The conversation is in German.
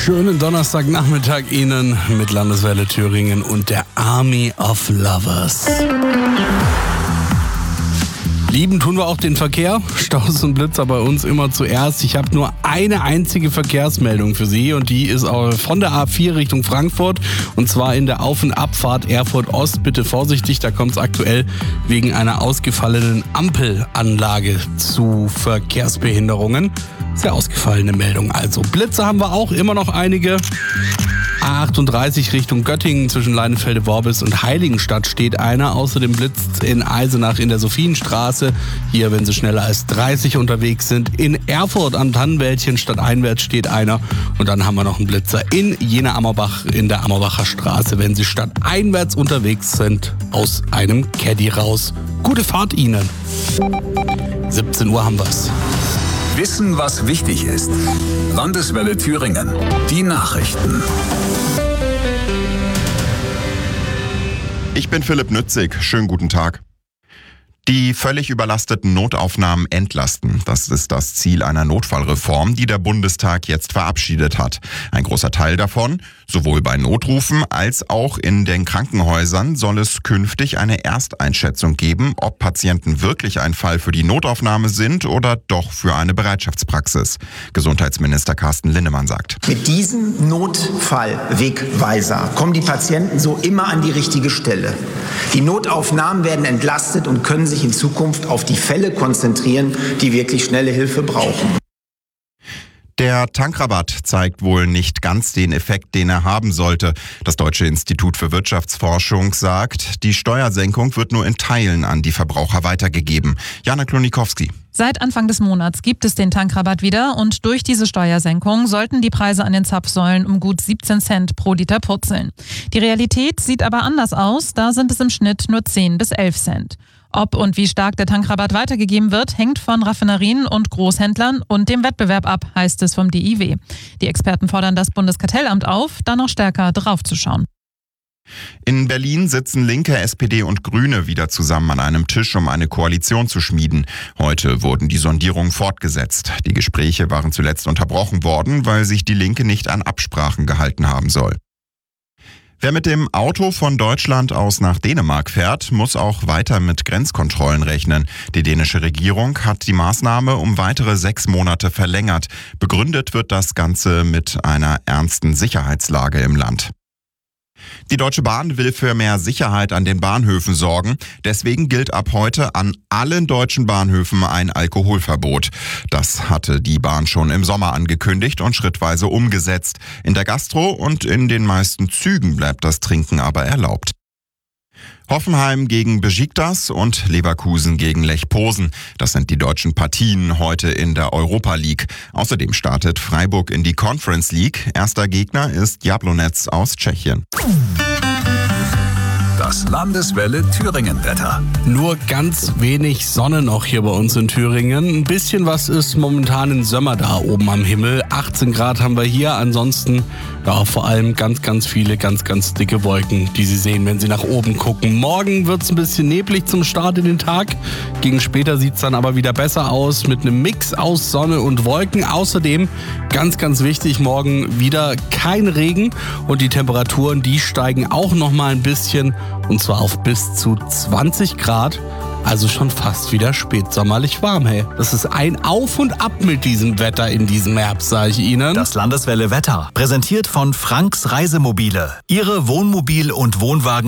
Schönen Donnerstagnachmittag Ihnen mit Landeswelle Thüringen und der Army of Lovers. Lieben tun wir auch den Verkehr. Staus und Blitzer bei uns immer zuerst. Ich habe nur eine einzige Verkehrsmeldung für Sie und die ist auch von der A4 Richtung Frankfurt und zwar in der Auf- und Abfahrt Erfurt Ost. Bitte vorsichtig, da kommt es aktuell wegen einer ausgefallenen Ampelanlage zu Verkehrsbehinderungen. Sehr ausgefallene Meldung. Also Blitzer haben wir auch immer noch einige. A38 Richtung Göttingen zwischen Leinefelde-Worbis und Heiligenstadt steht einer. Außerdem blitzt in Eisenach in der Sophienstraße. Hier, wenn Sie schneller als 30 unterwegs sind. In Erfurt am Tannenwäldchen stadteinwärts steht einer. Und dann haben wir noch einen Blitzer in Jena-Ammerbach in der Ammerbacher Straße, wenn Sie stadteinwärts unterwegs sind, aus einem Caddy raus. Gute Fahrt Ihnen. 17 Uhr haben wir's. Wissen, was wichtig ist. Landeswelle Thüringen. Die Nachrichten. Ich bin Philipp Nützig. Schönen guten Tag. Die völlig überlasteten Notaufnahmen entlasten. Das ist das Ziel einer Notfallreform, die der Bundestag jetzt verabschiedet hat. Ein großer Teil davon, sowohl bei Notrufen als auch in den Krankenhäusern, soll es künftig eine Ersteinschätzung geben, ob Patienten wirklich ein Fall für die Notaufnahme sind oder doch für eine Bereitschaftspraxis. Gesundheitsminister Carsten Linnemann sagt: Mit diesem Notfallwegweiser kommen die Patienten so immer an die richtige Stelle. Die Notaufnahmen werden entlastet und können sich in Zukunft auf die Fälle konzentrieren, die wirklich schnelle Hilfe brauchen. Der Tankrabatt zeigt wohl nicht ganz den Effekt, den er haben sollte. Das Deutsche Institut für Wirtschaftsforschung sagt, die Steuersenkung wird nur in Teilen an die Verbraucher weitergegeben. Jana Klonikowski. Seit Anfang des Monats gibt es den Tankrabatt wieder und durch diese Steuersenkung sollten die Preise an den Zapfsäulen um gut 17 Cent pro Liter purzeln. Die Realität sieht aber anders aus, da sind es im Schnitt nur 10 bis 11 Cent. Ob und wie stark der Tankrabatt weitergegeben wird, hängt von Raffinerien und Großhändlern und dem Wettbewerb ab, heißt es vom DIW. Die Experten fordern das Bundeskartellamt auf, da noch stärker draufzuschauen. In Berlin sitzen Linke, SPD und Grüne wieder zusammen an einem Tisch, um eine Koalition zu schmieden. Heute wurden die Sondierungen fortgesetzt. Die Gespräche waren zuletzt unterbrochen worden, weil sich die Linke nicht an Absprachen gehalten haben soll. Wer mit dem Auto von Deutschland aus nach Dänemark fährt, muss auch weiter mit Grenzkontrollen rechnen. Die dänische Regierung hat die Maßnahme um weitere 6 Monate verlängert. Begründet wird das Ganze mit einer ernsten Sicherheitslage im Land. Die Deutsche Bahn will für mehr Sicherheit an den Bahnhöfen sorgen. Deswegen gilt ab heute an allen deutschen Bahnhöfen ein Alkoholverbot. Das hatte die Bahn schon im Sommer angekündigt und schrittweise umgesetzt. In der Gastro und in den meisten Zügen bleibt das Trinken aber erlaubt. Hoffenheim gegen Besiktas und Leverkusen gegen Lech Posen. Das sind die deutschen Partien heute in der Europa League. Außerdem startet Freiburg in die Conference League. Erster Gegner ist Jablonec aus Tschechien. Das Landeswelle Thüringen-Wetter. Nur ganz wenig Sonne noch hier bei uns in Thüringen. Ein bisschen was ist momentan in Sömmer da oben am Himmel. 18 Grad haben wir hier. Ansonsten ja, vor allem ganz viele, ganz dicke Wolken, die Sie sehen, wenn Sie nach oben gucken. Morgen wird es ein bisschen neblig zum Start in den Tag. Gegen später sieht es dann aber wieder besser aus mit einem Mix aus Sonne und Wolken. Außerdem, ganz wichtig, morgen wieder kein Regen und die Temperaturen, die steigen auch noch mal ein bisschen. Und zwar auf bis zu 20 Grad. Also schon fast wieder spätsommerlich warm, hey. Das ist ein Auf und Ab mit diesem Wetter in diesem Herbst, sage ich Ihnen. Das Landeswelle Wetter, präsentiert von Franks Reisemobile. Ihre Wohnmobil- und Wohnwagen